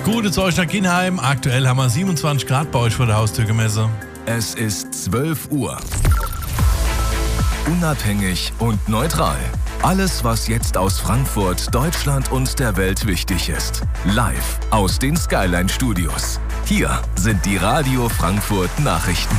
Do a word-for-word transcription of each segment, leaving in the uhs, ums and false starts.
Gute zu euch nach Ginheim. Aktuell haben wir siebenundzwanzig Grad bei euch vor der Haustür gemessen. Es ist zwölf Uhr. Unabhängig und neutral. Alles, was jetzt aus Frankfurt, Deutschland und der Welt wichtig ist. Live aus den Skyline Studios. Hier sind die Radio Frankfurt Nachrichten.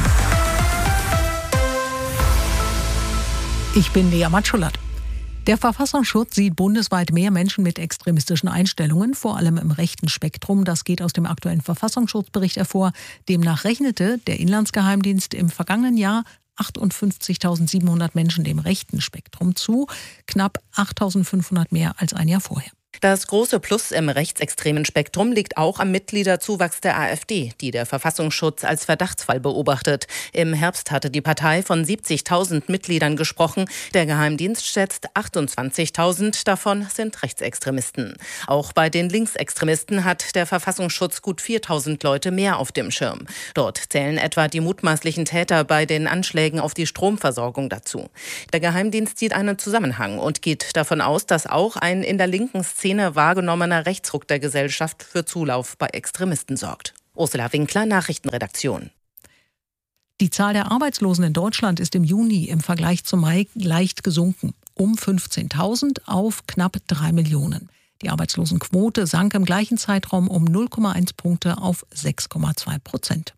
Ich bin Lea Matschulat. Der Verfassungsschutz sieht bundesweit mehr Menschen mit extremistischen Einstellungen, vor allem im rechten Spektrum. Das geht aus dem aktuellen Verfassungsschutzbericht hervor. Demnach rechnete der Inlandsgeheimdienst im vergangenen Jahr achtundfünfzigtausendsiebenhundert Menschen dem rechten Spektrum zu, knapp achttausendfünfhundert mehr als ein Jahr vorher. Das große Plus im rechtsextremen Spektrum liegt auch am Mitgliederzuwachs der AfD, die der Verfassungsschutz als Verdachtsfall beobachtet. Im Herbst hatte die Partei von siebzigtausend Mitgliedern gesprochen. Der Geheimdienst schätzt achtundzwanzigtausend, davon sind Rechtsextremisten. Auch bei den Linksextremisten hat der Verfassungsschutz gut viertausend Leute mehr auf dem Schirm. Dort zählen etwa die mutmaßlichen Täter bei den Anschlägen auf die Stromversorgung dazu. Der Geheimdienst sieht einen Zusammenhang und geht davon aus, dass auch ein in der linken Szene wahrgenommener Rechtsruck der Gesellschaft für Zulauf bei Extremisten sorgt. Ursula Winkler, Nachrichtenredaktion. Die Zahl der Arbeitslosen in Deutschland ist im Juni im Vergleich zum Mai leicht gesunken. Um fünfzehntausend auf knapp drei Millionen. Die Arbeitslosenquote sank im gleichen Zeitraum um null Komma eins Punkte auf sechs Komma zwei Prozent.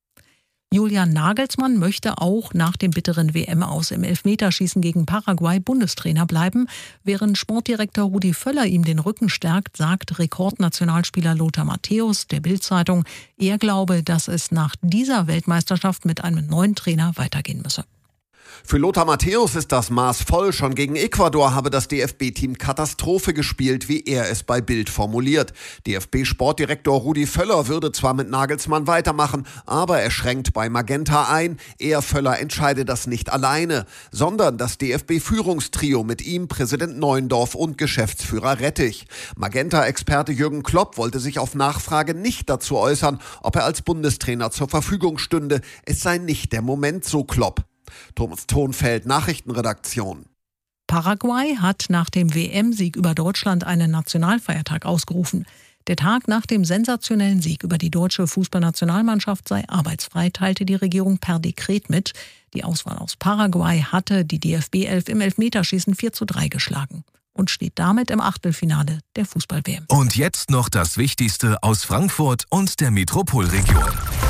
Julian Nagelsmann möchte auch nach dem bitteren W M-Aus im Elfmeterschießen gegen Paraguay Bundestrainer bleiben. Während Sportdirektor Rudi Völler ihm den Rücken stärkt, sagt Rekordnationalspieler Lothar Matthäus der Bild-Zeitung, er glaube, dass es nach dieser Weltmeisterschaft mit einem neuen Trainer weitergehen müsse. Für Lothar Matthäus ist das Maß voll. Schon gegen Ecuador habe das D F B-Team Katastrophe gespielt, wie er es bei Bild formuliert. D F B-Sportdirektor Rudi Völler würde zwar mit Nagelsmann weitermachen, aber er schränkt bei Magenta ein. Er, Völler, entscheide das nicht alleine, sondern das D F B-Führungstrio mit ihm, Präsident Neuendorf und Geschäftsführer Rettich. Magenta-Experte Jürgen Klopp wollte sich auf Nachfrage nicht dazu äußern, ob er als Bundestrainer zur Verfügung stünde. Es sei nicht der Moment, so Klopp. Thomas Thonfeld, Nachrichtenredaktion. Paraguay hat nach dem W M-Sieg über Deutschland einen Nationalfeiertag ausgerufen. Der Tag nach dem sensationellen Sieg über die deutsche Fußballnationalmannschaft sei arbeitsfrei, teilte die Regierung per Dekret mit. Die Auswahl aus Paraguay hatte die D F B-Elf im Elfmeterschießen vier zu drei geschlagen und steht damit im Achtelfinale der Fußball-W M. Und jetzt noch das Wichtigste aus Frankfurt und der Metropolregion.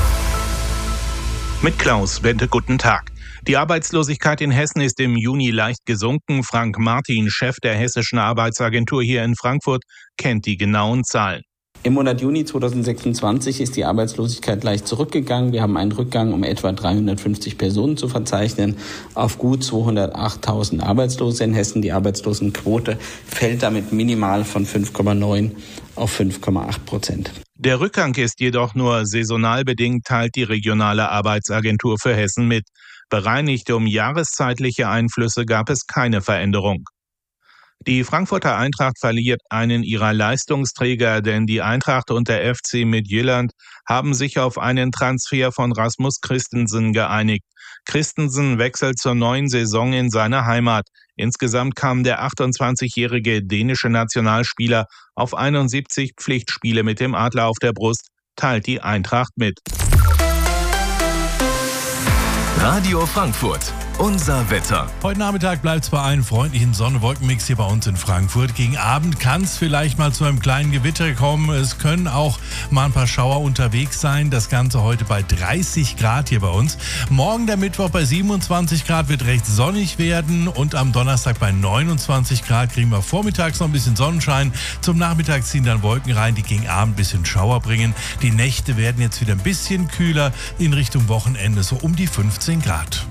Mit Klaus Bente, guten Tag. Die Arbeitslosigkeit in Hessen ist im Juni leicht gesunken. Frank Martin, Chef der Hessischen Arbeitsagentur hier in Frankfurt, kennt die genauen Zahlen. Im Monat Juni zweitausendsechsundzwanzig ist die Arbeitslosigkeit leicht zurückgegangen. Wir haben einen Rückgang um etwa dreihundertfünfzig Personen zu verzeichnen auf gut zweihundertachttausend Arbeitslose in Hessen. Die Arbeitslosenquote fällt damit minimal von fünf Komma neun auf fünf Komma acht Prozent. Der Rückgang ist jedoch nur saisonal bedingt, teilt die regionale Arbeitsagentur für Hessen mit. Bereinigt um jahreszeitliche Einflüsse gab es keine Veränderung. Die Frankfurter Eintracht verliert einen ihrer Leistungsträger, denn die Eintracht und der F C Midtjylland haben sich auf einen Transfer von Rasmus Christensen geeinigt. Christensen wechselt zur neuen Saison in seine Heimat. Insgesamt kam der achtundzwanzigjährige dänische Nationalspieler auf einundsiebzig Pflichtspiele mit dem Adler auf der Brust, teilt die Eintracht mit. Radio Frankfurt, unser Wetter. Heute Nachmittag bleibt es bei einem freundlichen Sonne-Wolken-Mix hier bei uns in Frankfurt. Gegen Abend kann es vielleicht mal zu einem kleinen Gewitter kommen. Es können auch mal ein paar Schauer unterwegs sein. Das Ganze heute bei dreißig Grad hier bei uns. Morgen der Mittwoch bei siebenundzwanzig Grad wird recht sonnig werden. Und am Donnerstag bei neunundzwanzig Grad kriegen wir vormittags noch ein bisschen Sonnenschein. Zum Nachmittag ziehen dann Wolken rein, die gegen Abend ein bisschen Schauer bringen. Die Nächte werden jetzt wieder ein bisschen kühler in Richtung Wochenende, so um die fünfzehn Grad.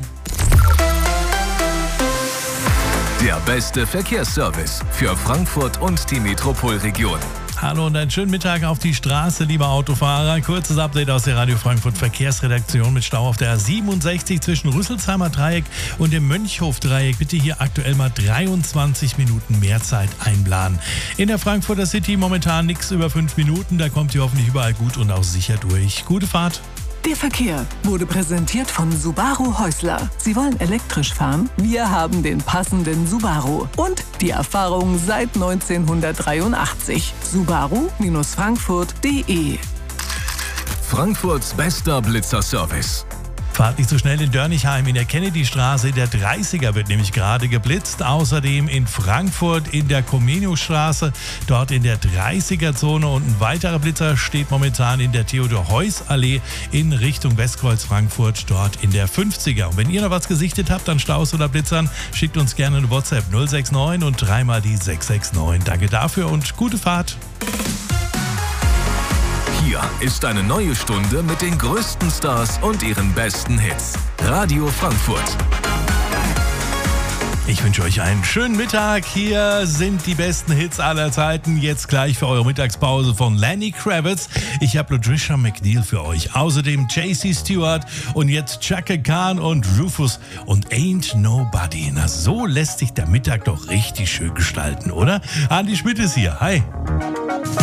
Der beste Verkehrsservice für Frankfurt und die Metropolregion. Hallo und einen schönen Mittag auf die Straße, liebe Autofahrer. Kurzes Update aus der Radio Frankfurt Verkehrsredaktion mit Stau auf der A siebenundsechzig zwischen Rüsselsheimer Dreieck und dem Mönchhof-Dreieck. Bitte hier aktuell mal dreiundzwanzig Minuten mehr Zeit einplanen. In der Frankfurter City momentan nichts über fünf Minuten. Da kommt ihr hoffentlich überall gut und auch sicher durch. Gute Fahrt. Der Verkehr wurde präsentiert von Subaru Häusler. Sie wollen elektrisch fahren? Wir haben den passenden Subaru. Und die Erfahrung seit neunzehnhundertdreiundachtzig. Subaru Frankfurt punkt de. Frankfurts bester Blitzerservice. Fahrt nicht so schnell in Dörnigheim in der Kennedy-Straße. Der dreißiger wird nämlich gerade geblitzt. Außerdem in Frankfurt in der Comeniusstraße, dort in der dreißiger-Zone. Und ein weiterer Blitzer steht momentan in der Theodor-Heuss-Allee in Richtung Westkreuz Frankfurt, dort in der fünfziger. Und wenn ihr noch was gesichtet habt an Staus oder Blitzern, schickt uns gerne eine WhatsApp null sechs neun und dreimal die sechs sechs neun. Danke dafür und gute Fahrt. Hier ist eine neue Stunde mit den größten Stars und ihren besten Hits. Radio Frankfurt. Ich wünsche euch einen schönen Mittag. Hier sind die besten Hits aller Zeiten. Jetzt gleich für eure Mittagspause von Lenny Kravitz. Ich habe Ludrisha McNeil für euch. Außerdem J C Stewart und jetzt Chaka Khan und Rufus und Ain't Nobody. Na, so lässt sich der Mittag doch richtig schön gestalten, oder? Andi Schmidt ist hier. Hi.